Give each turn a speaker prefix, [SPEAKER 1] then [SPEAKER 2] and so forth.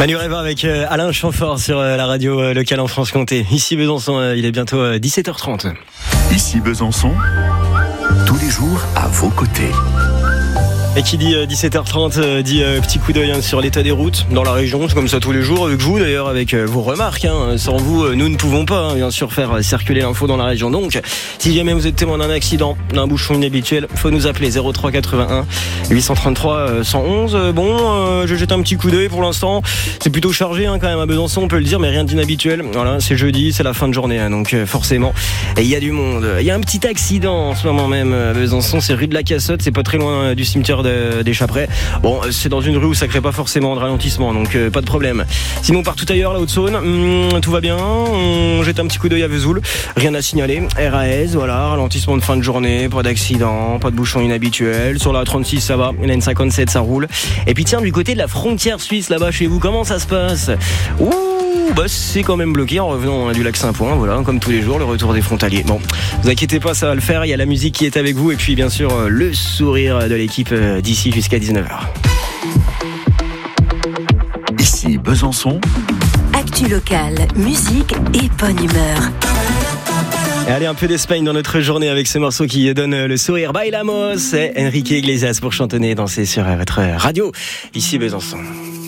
[SPEAKER 1] Manu Reva avec Alain Chamfort sur la radio locale en Franche-Comté. Ici Besançon, il est bientôt 17h30.
[SPEAKER 2] Ici Besançon, tous les jours à vos côtés.
[SPEAKER 1] Et qui dit 17h30 dit petit coup d'œil sur l'état des routes dans la région. C'est comme ça tous les jours avec vous d'ailleurs, avec vos remarques. Sans vous, nous ne pouvons pas bien sûr faire circuler l'info dans la région. Donc, si jamais vous êtes témoin d'un accident, d'un bouchon inhabituel, faut nous appeler 03 81 833 111. Je jette un petit coup d'œil pour l'instant. C'est plutôt chargé quand même à Besançon, on peut le dire, mais rien d'inhabituel. Voilà, c'est jeudi, c'est la fin de journée, donc forcément, il y a du monde. Il y a un petit accident en ce moment même à Besançon, c'est rue de la Cassotte, c'est pas très loin du cimetière des Chaprais. Bon, c'est dans une rue où ça crée pas forcément de ralentissement, donc pas de problème. Sinon, partout ailleurs, la Haute-Saône, tout va bien. On jette un petit coup d'œil à Vesoul, rien à signaler. RAS, voilà, ralentissement de fin de journée, pas d'accident, pas de bouchon inhabituel. Sur la 36, ça va. La N57, ça roule. Et puis tiens, du côté de la frontière suisse, là-bas chez vous, comment ça se passe? C'est quand même bloqué en revenant du lac Saint-Point, voilà, comme tous les jours, le retour des frontaliers. Bon, vous inquiétez pas, ça va le faire, il y a la musique qui est avec vous et puis bien sûr le sourire de l'équipe d'ici jusqu'à 19h.
[SPEAKER 2] Ici Besançon,
[SPEAKER 3] actu locale, musique et bonne humeur.
[SPEAKER 1] Et allez, un peu d'Espagne dans notre journée avec ce morceau qui donne le sourire. Bailamos, c'est Enrique Iglesias pour chantonner et danser sur votre radio, ici Besançon.